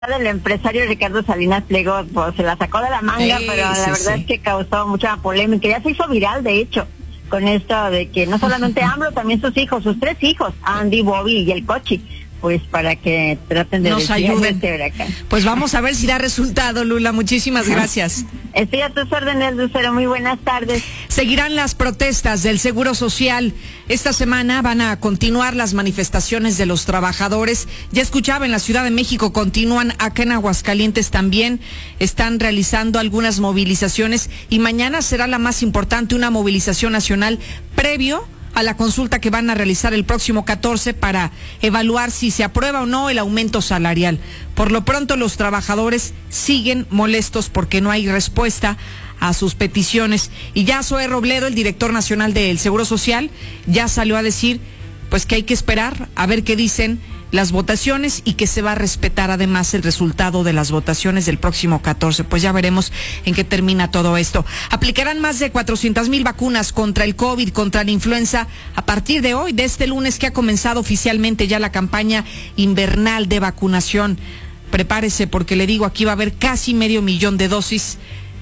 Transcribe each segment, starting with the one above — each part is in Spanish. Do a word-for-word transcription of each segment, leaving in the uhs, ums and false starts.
del empresario Ricardo Salinas Pliego, pues se la sacó de la manga, sí, pero la sí, verdad sí. es que causó mucha polémica. Ya se hizo viral, de hecho, con esto de que no solamente AMLO, también sus hijos, sus tres hijos, Andy, Bobby y el Cochi, pues para que traten de nos ayuden. Este huracán. Pues vamos a ver si da resultado, Lula. Muchísimas gracias. Estoy a tus órdenes, Lucero. Muy buenas tardes. Seguirán las protestas del Seguro Social. Esta semana van a continuar las manifestaciones de los trabajadores. Ya escuchaba, en la Ciudad de México continúan, acá en Aguascalientes también están realizando algunas movilizaciones y mañana será la más importante, una movilización nacional previo a la consulta que van a realizar el próximo catorce para evaluar si se aprueba o no el aumento salarial. Por lo pronto, los trabajadores siguen molestos porque no hay respuesta a sus peticiones. Y ya Zoé Robledo, el director nacional del Seguro Social, ya salió a decir pues que hay que esperar a ver qué dicen las votaciones y que se va a respetar además el resultado de las votaciones del próximo catorce. Pues ya veremos en qué termina todo esto. Aplicarán más de cuatrocientas mil vacunas contra el COVID, contra la influenza, a partir de hoy, de este lunes que ha comenzado oficialmente ya la campaña invernal de vacunación. Prepárese, porque le digo, aquí va a haber casi medio millón de dosis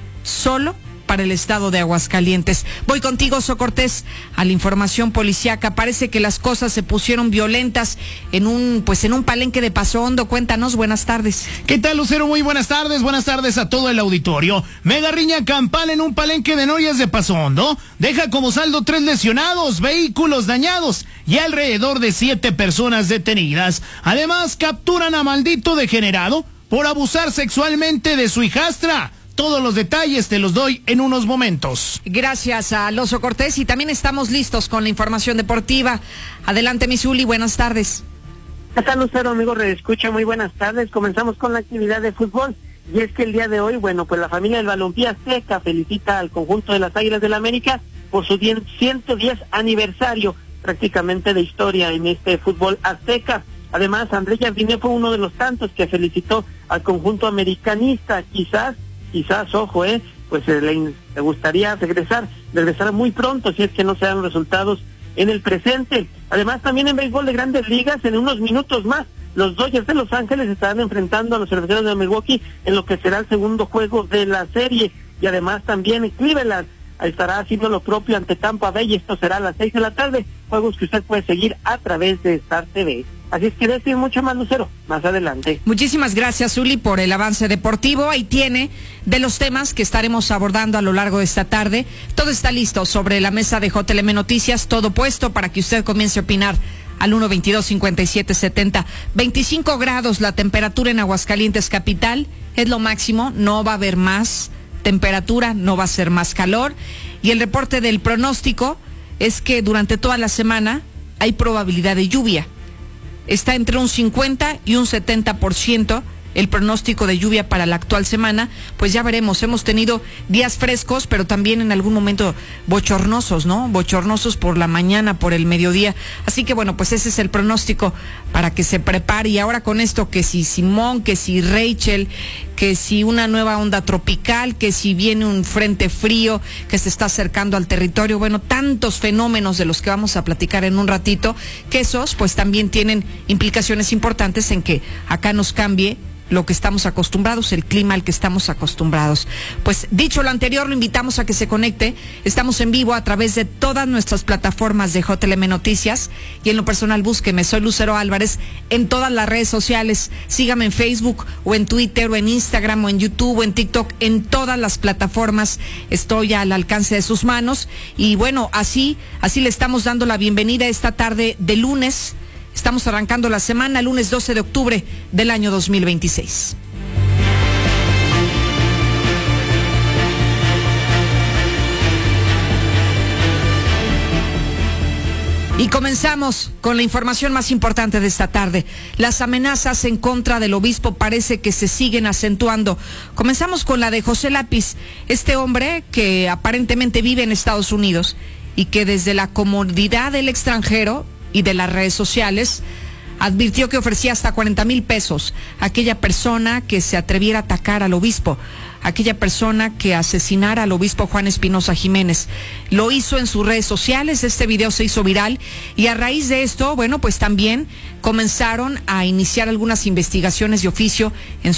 solo para el estado de Aguascalientes. Voy contigo, So Cortés, a la información policiaca. Parece que las cosas se pusieron violentas en un, pues en un palenque de Paso Hondo. Cuéntanos, buenas tardes. ¿Qué tal, Lucero? Muy buenas tardes, buenas tardes a todo el auditorio. Mega riña campal en un palenque de Norias de Paso Hondo deja como saldo tres lesionados, vehículos dañados y alrededor de siete personas detenidas. Además, capturan a maldito degenerado por abusar sexualmente de su hijastra. Todos los detalles te los doy en unos momentos. Gracias a Oso Cortés, y también estamos listos con la información deportiva. Adelante, mi Zuli, buenas tardes. ¿Qué tal, Lucero, amigo Redescucha? Muy buenas tardes. Comenzamos con la actividad de fútbol. Y es que el día de hoy, bueno, pues la familia del Balompié Azteca felicita al conjunto de las Águilas del la América por su ciento diez aniversario prácticamente de historia en este fútbol azteca. Además, Andrés Jardine fue uno de los tantos que felicitó al conjunto americanista. Quizás Quizás, ojo, eh, pues eh, le, le gustaría regresar, regresar muy pronto si es que no se dan resultados en el presente. Además, también en béisbol de Grandes Ligas, en unos minutos más, los Dodgers de Los Ángeles estarán enfrentando a los Cerveceros de Milwaukee en lo que será el segundo juego de la serie. Y además también en Cleveland estará haciendo lo propio ante Tampa Bay, y esto será a las seis de la tarde, juegos que usted puede seguir a través de Star T V. Así es que decir mucho más, Lucero, más adelante. Muchísimas gracias, Zuli, por el avance deportivo. Ahí tiene de los temas que estaremos abordando a lo largo de esta tarde. Todo está listo sobre la mesa de J L M Noticias, todo puesto para que usted comience a opinar al uno veintidós cincuenta y siete setenta. veinticinco grados la temperatura en Aguascalientes capital, es lo máximo, no va a haber más temperatura, no va a ser más calor. Y el reporte del pronóstico es que durante toda la semana hay probabilidad de lluvia. Está entre un cincuenta y un setenta por ciento el pronóstico de lluvia para la actual semana. Pues ya veremos, hemos tenido días frescos, pero también en algún momento bochornosos, ¿no? Bochornosos por la mañana, por el mediodía. Así que bueno, pues ese es el pronóstico para que se prepare. Y ahora con esto, que si Simón, que si Rachel, que si una nueva onda tropical, que si viene un frente frío que se está acercando al territorio, bueno, tantos fenómenos de los que vamos a platicar en un ratito, que esos pues también tienen implicaciones importantes en que acá nos cambie lo que estamos acostumbrados, el clima al que estamos acostumbrados. Pues dicho lo anterior, lo invitamos a que se conecte. Estamos en vivo a través de todas nuestras plataformas de J L M Noticias, y en lo personal búsqueme, soy Lucero Álvarez en todas las redes sociales. Sígame en Facebook o en Twitter o en Instagram o en YouTube o en TikTok, en todas las plataformas estoy al alcance de sus manos. Y bueno, así, así le estamos dando la bienvenida esta tarde de lunes. Estamos arrancando la semana, lunes doce de octubre del año dos mil veintiséis. Y comenzamos con la información más importante de esta tarde. Las amenazas en contra del obispo parece que se siguen acentuando. Comenzamos con la de José Lápiz, este hombre que aparentemente vive en Estados Unidos y que desde la comodidad del extranjero y de las redes sociales advirtió que ofrecía hasta cuarenta mil pesos a aquella persona que se atreviera a atacar al obispo. aquella persona que asesinara al obispo Juan Espinosa Jiménez. Lo hizo en sus redes sociales, este video se hizo viral y a raíz de esto, bueno, pues también comenzaron a iniciar algunas investigaciones de oficio en